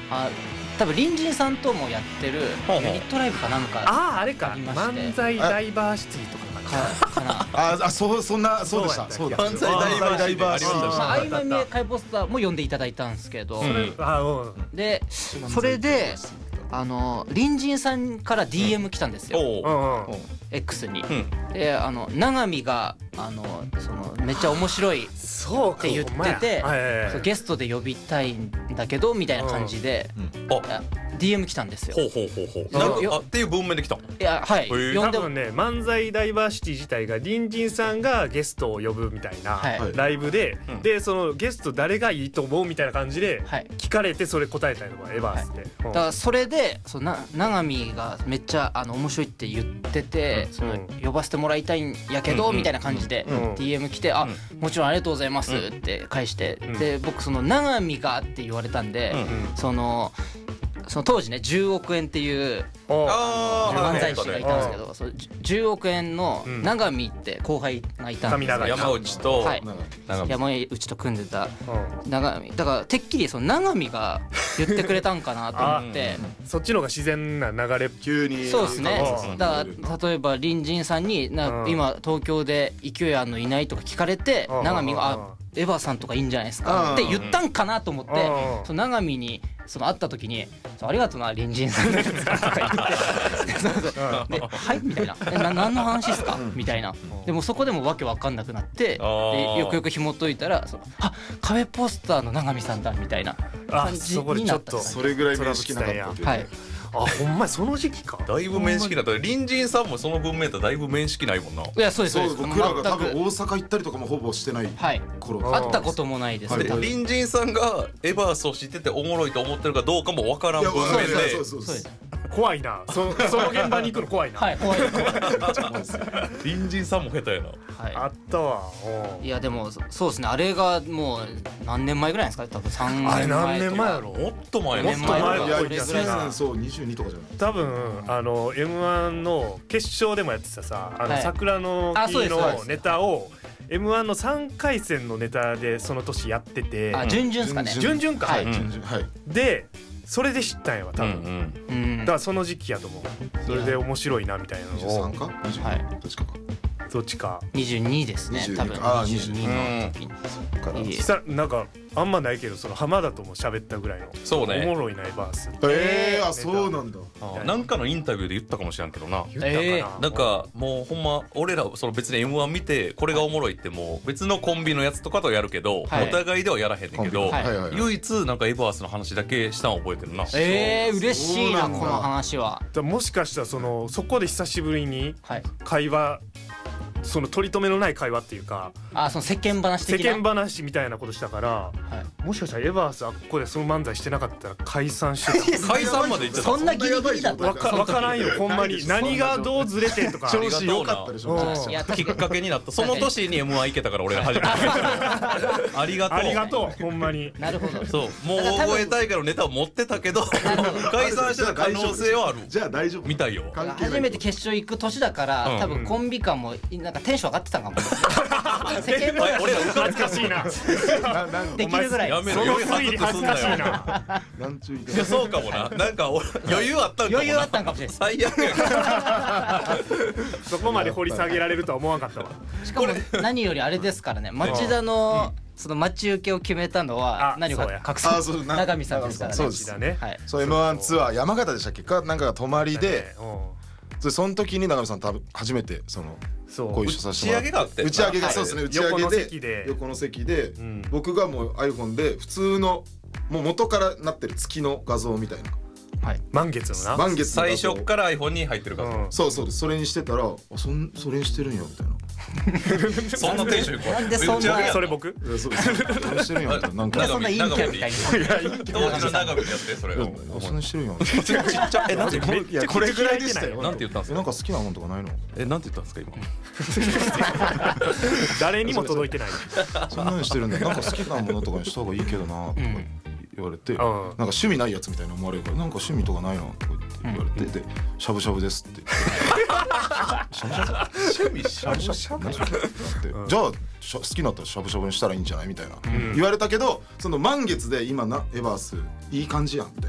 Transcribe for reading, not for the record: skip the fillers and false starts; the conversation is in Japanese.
多分隣人さんともやってるユニットライブかなんかあれか漫才ダイバーシティとかな。そんなそうでした。そうだ。 漫才ダイバーシティ。 合間見え会ポスターも呼んでいただいたんですけど、でそれで隣人さんから DM 来たんですよ、X に。で永見がそのめっちゃ面白いって言ってて、ゲストで呼びたいんだけどみたいな感じで DM 来たんですよ。 なんかっていう文面で来た。いや、はい。 多分ね、漫才ダイバーシティ自体が隣人さんがゲストを呼ぶみたいなライブで、でそのゲスト誰がいいと思うみたいな感じで聞かれてそれ答えたりとかエヴァースで。 だからそれで永見がめっちゃ面白いって言ってて、その呼ばせてもらいたいんやけどみたいな感じで DM 来て、もちろんありがとうございますって返して、で僕その永見がって言われたんで、その当時ね10億円っていう漫才師がいたんですけど、10億円の永見って後輩がいたんですよ。 山内と山内と組んでた永見だから、てっきりその永見が言ってくれたんかなと思ってそっちの方が自然な流れ。 急にそうですね。だから例えば隣人さんに今東京で勢いあるのいないとか聞かれて、永見がエヴァさんとかいいんじゃないですかって言ったんかなと思って、その永見に会った時に「ありがとうな隣人さんのやつ」とか言って「はい」みたいな「何の話ですか?」みたいな。でもそこでもわけわかんなくなって、でよくよく紐解いたら「あ、壁ポスターの永見さんだ」みたいな感じになった。 それぐらい面識なかったけど。 はい。 ほんまその時期か。 だいぶ面識だった。隣人さんもその文面とだいぶ面識ないもんな。いや、そうです。 僕らが多分大阪行ったりとかもほぼしてない頃、 会ったこともないです。 隣人さんがエバースを知ってておもろいと思ってるかどうかもわからん文面で。 怖いな。その現場に行くの怖いな。 はい、怖い。 隣人さんも下手やな。 あったわ。 いやでもそうですね。あれがもう何年前ぐらいですか。多分3年前。 あれ何年前やろ。 もっと前。 いやそう22とかじゃない。 多分M1 の決勝でもやってたさ、桜の木のネタを M1 の3回戦のネタでその年やってて、 準々ですかね。 準々か。 はい。 でそれで知ったんやわ多分。だからその時期やと思う。それで面白いなみたいなのを。 23か22 どっちか。 22ですね。多分22の時に。 なんかあんまないけど、その浜田とも喋ったぐらいのそうね、 おもろいなエヴァース。 そうなんだ。 なんかのインタビューで言ったかもしれんけどな。 言ったかな。 なんかもうほんま俺らその別に M1 見てこれがおもろいってもう別のコンビのやつとかとやるけど、お互いではやらへんねんけど、唯一なんかエヴァースの話だけしたん覚えてるな。 嬉しいなこの話は。 もしかしたらそこで久しぶりに会話、その取り留めのない会話っていうか、 その世間話的な世間話みたいなことしたから、もしかしたらエヴァースここでその漫才してなかったら解散してた。 解散まで言ってた。 そんなギリギリだった。 わからんよほんまに。何がどうずれてとか。 調子良かったでしょ。 きっかけになった。その年に M1 行けたから俺が初めて。ありがとう。 ありがとうほんまに。 なるほど。 そう、もう覚えたいからネタを持ってたけど解散してた可能性はある。 じゃあ大丈夫みたいよ。 初めて決勝行く年だから多分コンビ感もなんかテンション上がってたかも。 俺ら恥ずかしいな。 できるぐらい。 やめろ。 その推理恥ずかしいな。 いやそうかもな。なんか余裕あったんかもな。 余裕あったんかもしれない。 最悪や。 そこまで掘り下げられるとは思わなかったわ。 しかも何よりあれですからね。町田のその待ち受けを決めたのは何を隠す永見さんですからね。 そうですね。 そう M1 ツアー山形でしたっけかなんかが泊まりで、その時に永見さん多分初めてご一緒させてもらって、打ち上げがそうですね、打ち上げで横の席で僕がもう iPhone で普通のもう元からなってる月の画像みたいな、 満月のな、 満月最初から iPhone に入ってるから、 そうです。それにしてたらそれにしてるんやみたいな。 そんなテンションいくわ。 なんでそんな。 それ僕そうですしてるんやみたいな。なんかそんな陰キャみたいな。 当時の長見でやってそれをそんなしてるんや。 ちっちゃなんてこれぐらいでしたよ。 なんて言ったんですか。 なんか好きなもんとかないの？ なんて言ったんですか今。 誰にも届いてない。 そんなにしてるんだ。なんか好きなものとかにした方がいいけどなとか言われて、なんか趣味ないやつみたいな思われるから、なんか趣味とかないなとか言われて、でしゃぶしゃぶですって。 趣味しゃぶしゃぶ。 じゃあ好きになったらしゃぶしゃぶにしたらいいんじゃないみたいな言われたけど、その満月で今エバースいい感じやんって